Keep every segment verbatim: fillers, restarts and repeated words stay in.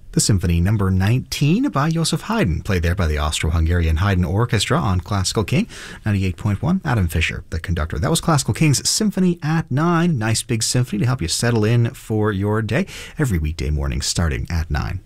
The Symphony number nineteen by Joseph Haydn, played there by the Austro-Hungarian Haydn Orchestra on Classical King ninety-eight point one. Adam Fisher, the conductor. That was Classical King's Symphony at nine. Nice big symphony to help you settle in for your day every weekday morning starting at nine.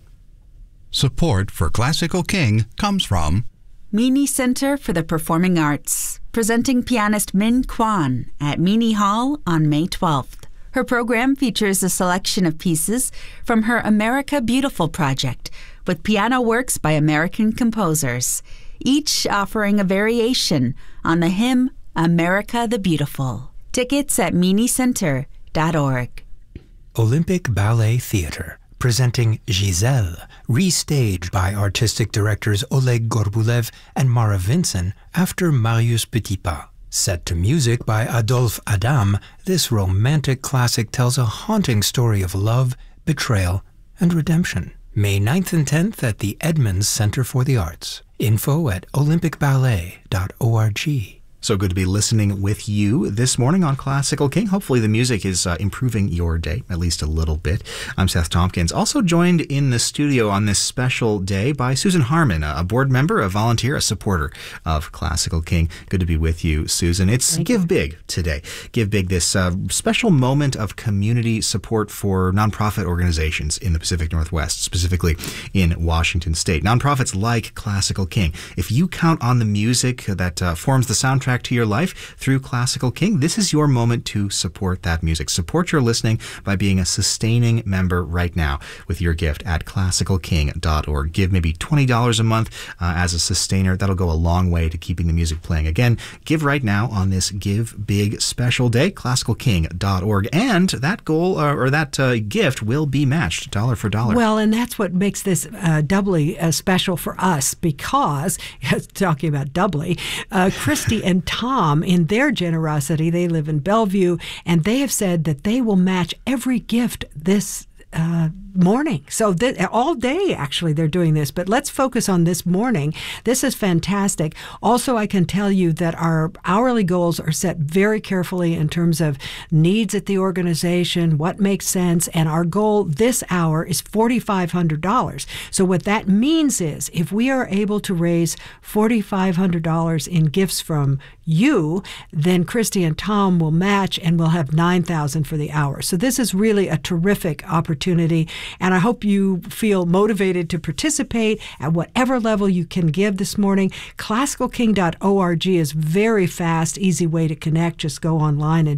Support for Classical King comes from Meany Center for the Performing Arts, presenting pianist Min Kwan at Meany Hall on May twelfth. Her program features a selection of pieces from her America Beautiful project with piano works by American composers, each offering a variation on the hymn America the Beautiful. Tickets at meany center dot org. Olympic Ballet Theatre, presenting Giselle, restaged by artistic directors Oleg Gorbulev and Mara Vinson after Marius Petipa. Set to music by Adolphe Adam, this romantic classic tells a haunting story of love, betrayal, and redemption. May ninth and tenth at the Edmonds Center for the Arts. Info at olympic ballet dot org. So good to be listening with you this morning on Classical King. Hopefully the music is uh, improving your day, at least a little bit. I'm Seth Tompkins. Also joined in the studio on this special day by Susan Harmon, a board member, a volunteer, a supporter of Classical King. Good to be with you, Susan. It's Thank Give you. Big today. Give Big, this uh, special moment of community support for nonprofit organizations in the Pacific Northwest, specifically in Washington State. Nonprofits like Classical King. If you count on the music that uh, forms the soundtrack to your life through Classical King, this is your moment to support that music. Support your listening by being a sustaining member right now with your gift at classical king dot org. Give maybe twenty dollars a month uh, as a sustainer. That'll go a long way to keeping the music playing. Again, give right now on this Give Big special day, classical king dot org. And that goal uh, or that uh, gift will be matched dollar for dollar. Well, and that's what makes this uh, doubly uh, special for us because, talking about doubly, uh, Christy and Tom, in their generosity, they live in Bellevue, and they have said that they will match every gift this uh, morning. So th- all day, actually, they're doing this. But let's focus on this morning. This is fantastic. Also, I can tell you that our hourly goals are set very carefully in terms of needs at the organization, what makes sense, and our goal this hour is four thousand five hundred dollars. So what that means is if we are able to raise four thousand five hundred dollars in gifts from you, then Christy and Tom will match and we'll have nine thousand dollars for the hour. So this is really a terrific opportunity. And I hope you feel motivated to participate at whatever level you can give this morning. classical king dot org is very fast, easy way to connect. Just go online and